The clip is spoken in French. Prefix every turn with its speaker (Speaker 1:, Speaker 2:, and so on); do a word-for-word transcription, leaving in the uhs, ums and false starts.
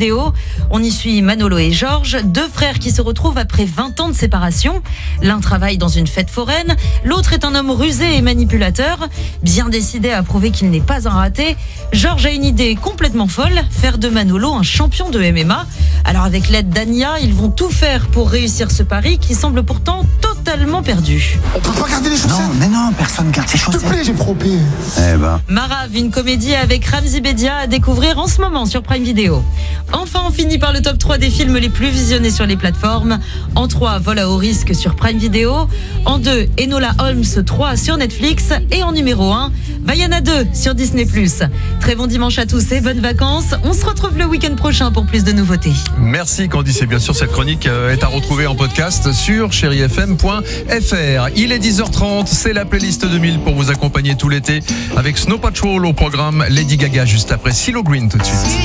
Speaker 1: Video. On y suit Manolo et Georges, deux frères qui se retrouvent après vingt ans de séparation. L'un travaille dans une fête foraine, l'autre est un homme rusé et manipulateur. Bien décidé à prouver qu'il n'est pas un raté, Georges a une idée complètement folle, faire de Manolo un champion de M M A. Alors avec l'aide d'Ania, ils vont tout faire pour réussir ce pari qui semble pourtant totalement perdu.
Speaker 2: On peut pas garder les chaussettes.
Speaker 3: Non, mais non, personne garde ses
Speaker 2: S'il te
Speaker 3: chaussettes.
Speaker 2: plaît, j'ai propé.
Speaker 3: Eh ben.
Speaker 1: Marave, une comédie avec Ramzy Bedia à découvrir en ce moment sur Prime Video. Enfin, on finit par le top trois des films les plus visionnés sur les plateformes. En trois, Vol à haut risque sur Prime Video. En deux, Enola Holmes trois sur Netflix. Et en numéro un, Vaiana deux sur Disney plus. Très bon dimanche à tous et bonnes vacances. On se retrouve le week-end prochain pour plus de nouveautés.
Speaker 4: Merci Candice, et bien sûr cette chronique est à retrouver en podcast sur chéri f m point f r. Il est dix heures trente, c'est la playlist deux mille pour vous accompagner tout l'été avec Snow Patrol au programme, Lady Gaga juste après Silo Green tout de suite.